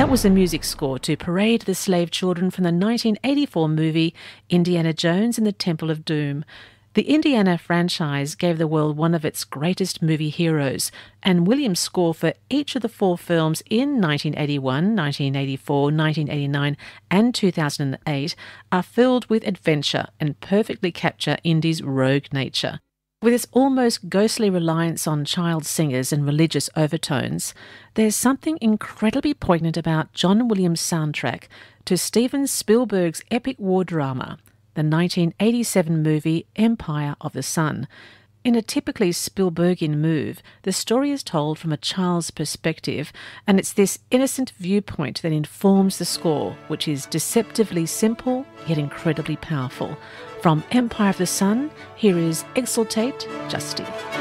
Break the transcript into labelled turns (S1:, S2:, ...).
S1: That was the music score to Parade the Slave Children from the 1984 movie Indiana Jones and the Temple of Doom. The Indiana franchise gave the world one of its greatest movie heroes, and Williams' score for each of the 4 films in 1981, 1984, 1989 and 2008 are filled with adventure and perfectly capture Indy's rogue nature. With its almost ghostly reliance on child singers and religious overtones, there's something incredibly poignant about John Williams' soundtrack to Steven Spielberg's epic war drama, the 1987 movie Empire of the Sun. In a typically Spielbergian move, the story is told from a child's perspective, and it's this innocent viewpoint that informs the score, which is deceptively simple yet incredibly powerful. From Empire of the Sun, here is Exultate Justi.